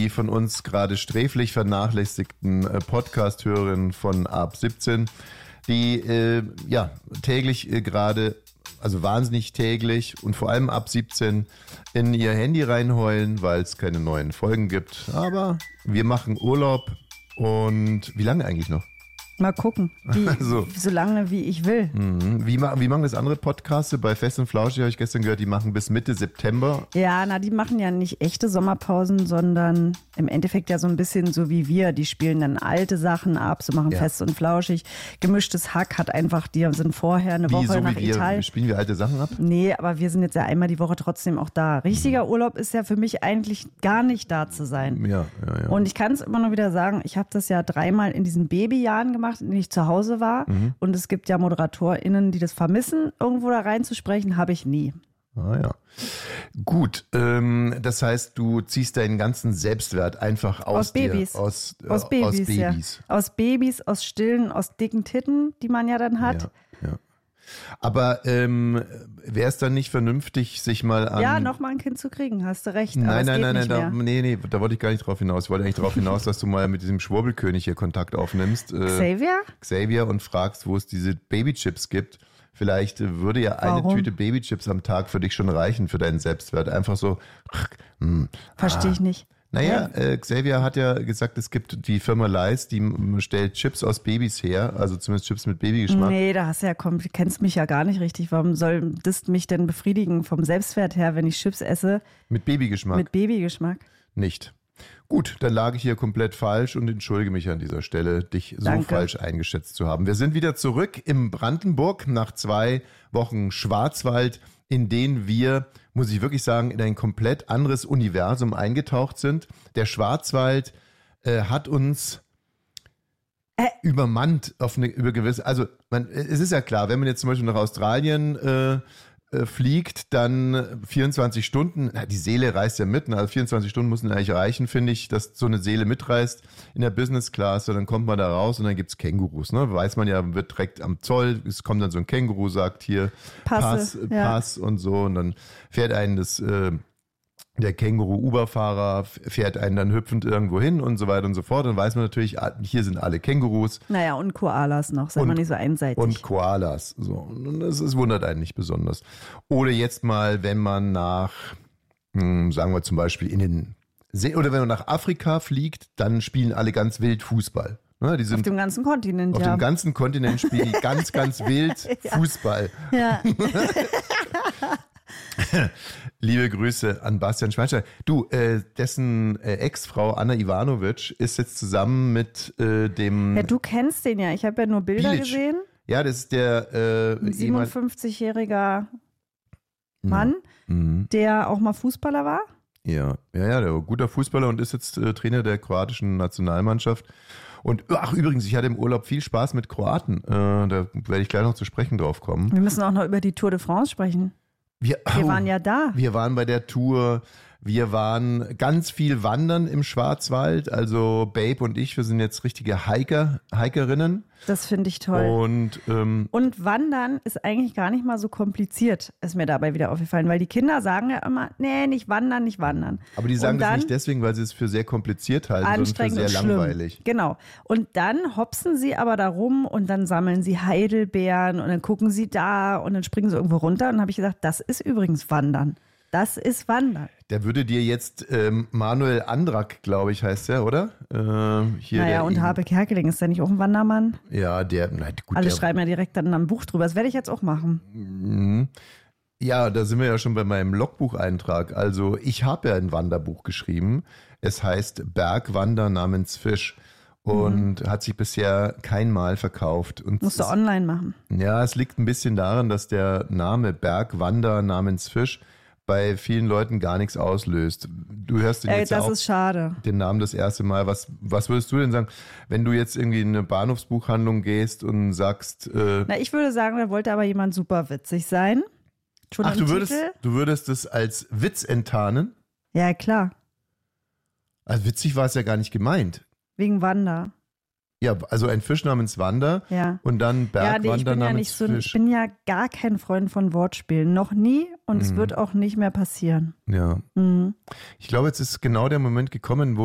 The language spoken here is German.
die von uns gerade sträflich vernachlässigten Podcast-Hörerinnen von ab 17, die täglich gerade, also wahnsinnig täglich und vor allem ab 17 in ihr Handy reinheulen, weil es keine neuen Folgen gibt. Aber wir machen Urlaub und wie lange eigentlich noch? Mal gucken, so lange wie ich will. Wie machen das andere Podcasts? Bei Fest und Flauschig habe ich gestern gehört, die machen bis Mitte September. Ja, die machen ja nicht echte Sommerpausen, sondern im Endeffekt ja so ein bisschen so wie wir. Die spielen dann alte Sachen ab, so machen Fest und Flauschig. Gemischtes Hack hat einfach, die sind vorher eine Woche nach Italien. Spielen wir alte Sachen ab? Nee, aber wir sind jetzt ja einmal die Woche trotzdem auch da. Richtiger Urlaub ist ja für mich eigentlich gar nicht da zu sein. Ja. Und ich kann es immer nur wieder sagen, ich habe das ja 3-mal in diesen Babyjahren gemacht, in denen ich zu Hause war. Und es gibt ja ModeratorInnen, die das vermissen, irgendwo da reinzusprechen, habe ich nie. Ah ja. Gut, das heißt, du ziehst deinen ganzen Selbstwert einfach aus Babys. Dir. Aus Babys. Ja. Babys. Aus Babys, aus Stillen, aus dicken Titten, die man ja dann hat. Ja. Aber wäre es dann nicht vernünftig, sich mal an... Ja, nochmal ein Kind zu kriegen, hast du recht. Nein, da wollte ich gar nicht drauf hinaus. Ich wollte eigentlich drauf hinaus, dass du mal mit diesem Schwurbelkönig hier Kontakt aufnimmst. Xavier und fragst, wo es diese Babychips gibt. Vielleicht würde ja eine Tüte Babychips am Tag für dich schon reichen, für deinen Selbstwert. Einfach so... Verstehe ich nicht. Naja, Xavier hat ja gesagt, es gibt die Firma Leis, die stellt Chips aus Babys her, also zumindest Chips mit Babygeschmack. Nee, du kennst mich ja gar nicht richtig. Warum soll das mich denn befriedigen vom Selbstwert her, wenn ich Chips esse? Mit Babygeschmack? Mit Babygeschmack. Nicht. Gut, dann lag ich hier komplett falsch und entschuldige mich an dieser Stelle, dich so falsch eingeschätzt zu haben. Wir sind wieder zurück im Brandenburg nach 2 Wochen Schwarzwald, in denen wir, muss ich wirklich sagen, in ein komplett anderes Universum eingetaucht sind. Der Schwarzwald hat uns übermannt über gewisse, also es ist ja klar, wenn man jetzt zum Beispiel nach Australien fliegt, dann 24 Stunden, die Seele reist ja mit, also 24 Stunden müssen eigentlich reichen, finde ich, dass so eine Seele mitreist in der Business Class, und dann kommt man da raus und dann gibt's Kängurus, ne? Weiß man ja, wird direkt am Zoll, es kommt dann so ein Känguru, sagt hier Pass und so, und dann fährt einen der Känguru-Uber-Fahrer fährt einen dann hüpfend irgendwo hin und so weiter und so fort. Dann weiß man natürlich, hier sind alle Kängurus. Naja, und Koalas noch, sei mal nicht so einseitig. Und Koalas. So. Und das wundert einen nicht besonders. Oder jetzt mal, wenn man nach, sagen wir zum Beispiel oder wenn man nach Afrika fliegt, dann spielen alle ganz wild Fußball. Ne, die sind auf dem ganzen Kontinent, Auf dem ganzen Kontinent spielen die ganz, ganz wild Fußball. Ja. Liebe Grüße an Bastian Schweinsteiger. Du, dessen Ex-Frau Anna Ivanovic ist jetzt zusammen mit dem... Ja, du kennst den ja. Ich habe ja nur Bilder gesehen. Ja, das ist der... 57-jähriger Mann, der auch mal Fußballer war. Ja, der war guter Fußballer und ist jetzt Trainer der kroatischen Nationalmannschaft. Und übrigens, ich hatte im Urlaub viel Spaß mit Kroaten. Da werde ich gleich noch zu sprechen drauf kommen. Wir müssen auch noch über die Tour de France sprechen. Wir waren ja da. Wir waren bei der Tour. Wir waren ganz viel wandern im Schwarzwald. Also Babe und ich, wir sind jetzt richtige Hikerinnen. Das finde ich toll. Und Wandern ist eigentlich gar nicht mal so kompliziert, ist mir dabei wieder aufgefallen. Weil die Kinder sagen ja immer, nee, nicht wandern, nicht wandern. Aber die sagen das nicht deswegen, weil sie es für sehr kompliziert halten, sondern für sehr langweilig. Genau. Und dann hopsen sie aber da rum und dann sammeln sie Heidelbeeren und dann gucken sie da und dann springen sie irgendwo runter. Und dann habe ich gesagt, das ist übrigens Wandern. Das ist Wandern. Der würde dir jetzt Manuel Andrak, glaube ich, heißt der, oder? Und Habe Kerkeling, ist der nicht auch ein Wandermann? Ja, Alle schreiben ja direkt dann ein Buch drüber. Das werde ich jetzt auch machen. Ja, da sind wir ja schon bei meinem Logbucheintrag. Also ich habe ja ein Wanderbuch geschrieben. Es heißt Bergwander namens Fisch. Und hat sich bisher kein Mal verkauft. Und musst du online machen. Ja, es liegt ein bisschen daran, dass der Name Bergwander namens Fisch bei vielen Leuten gar nichts auslöst. Du hörst den jetzt das ist schade. Den Namen das erste Mal. Was würdest du denn sagen, wenn du jetzt irgendwie in eine Bahnhofsbuchhandlung gehst und sagst... ich würde sagen, da wollte aber jemand super witzig sein. Du würdest es als Witz enttarnen? Ja, klar. Also witzig war es ja gar nicht gemeint. Wegen Wander. Ja, also ein Fisch namens Wander und dann Bergwander namens Fisch. Ich bin ja gar kein Freund von Wortspielen. Noch nie und es wird auch nicht mehr passieren. Ja. Ich glaube, jetzt ist genau der Moment gekommen, wo